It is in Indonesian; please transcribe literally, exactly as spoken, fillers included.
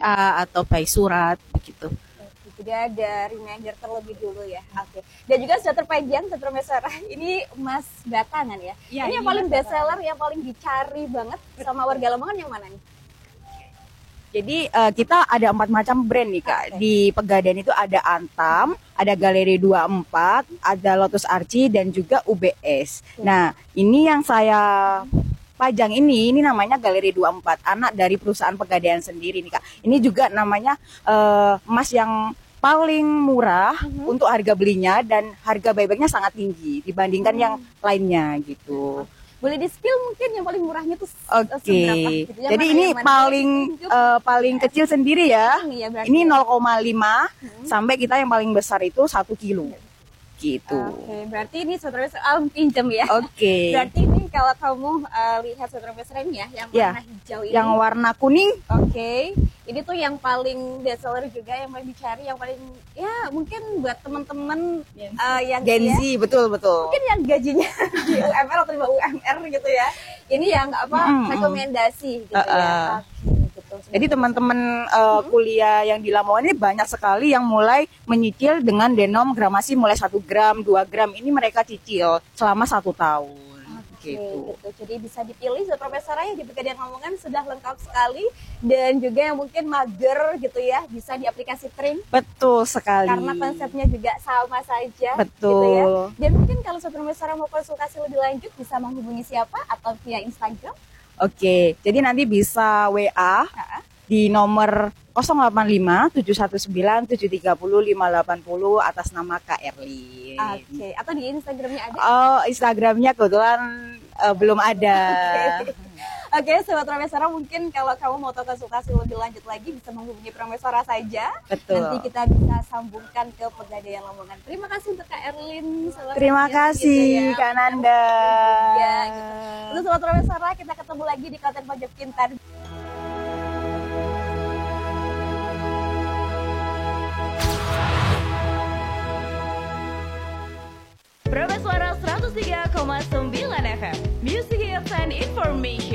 A atau by surat begitu. Jadi ada reminder terlebih dulu ya. Oke. Dan juga sudah terpanjang Sutro Mesra ini emas batangan ya. Ya, ini yang ini paling emas best seller, yang paling dicari banget sama warga Lamongan yang mana nih? Jadi uh, kita ada empat macam brand nih Kak. Okay. Di Pegadaian itu ada Antam, ada Galeri dua puluh empat, ada Lotus Archie dan juga U B S. Okay. Nah, ini yang saya pajang ini, ini namanya Galeri dua puluh empat, anak dari perusahaan Pegadaian sendiri nih Kak. Ini juga namanya uh, emas yang paling murah uh-huh. untuk harga belinya, dan harga buybacknya sangat tinggi dibandingkan uh-huh. yang lainnya gitu. Boleh di-spill mungkin yang paling murahnya tuh Oke. Okay. Gitu. Jadi ini paling uh, paling kecil sendiri ya. ya ini nol koma lima hmm. sampai kita yang paling besar itu satu kilo. Gitu. Oke, okay, berarti ini saudara soal pinjam ya. Oke. Okay. Berarti ini kalau kamu uh, lihat saudara mesra ini ya, yang ya, warna hijau ini. Yang warna kuning. Oke. Okay. Ini tuh yang paling best seller juga, yang paling dicari, yang paling ya mungkin buat teman-teman uh, yang Gen Z, ya, betul betul. Mungkin yang gajinya di U M R atau di bawah U M R gitu ya. Ini yang apa mm-hmm. rekomendasi gitu uh, uh. ya. Okay. Jadi teman-teman uh, kuliah yang di Lamongan ini banyak sekali yang mulai menyicil dengan denom gramasi mulai satu gram, dua gram. Ini mereka cicil selama satu tahun. Oke, gitu. gitu. Jadi bisa dipilih Sutro Mesra ya, di Pegadaian Lamongan sudah lengkap sekali. Dan juga yang mungkin mager gitu ya, bisa di aplikasi Trim. Betul sekali. Karena konsepnya juga sama saja. Betul. Gitu ya. Dan mungkin kalau Sutro Mesra mau konsultasi lebih lanjut, bisa menghubungi siapa atau via Instagram? Oke, jadi nanti bisa W A uh-huh. di nomor nol delapan lima tujuh satu sembilan tujuh tiga nol lima delapan nol atas nama Kak Erlin. Oke, atau di Instagramnya ada? Oh, Instagramnya kebetulan uh, belum ada. Oke, Sobat Prameswara, mungkin kalau kamu mau konsultasi lebih lanjut lagi bisa menghubungi Prameswara saja. Betul. Nanti kita bisa sambungkan ke Pegadaian Lamongan. Terima kasih untuk Kak Erlin. Terima kasih gitu ya, Kak Nanda. Ya, gitu. Untuk Sobat Prameswara, kita ketemu lagi di konten Pojok Pintar. Prameswara seratus tiga koma sembilan F M, Music Hits and Information.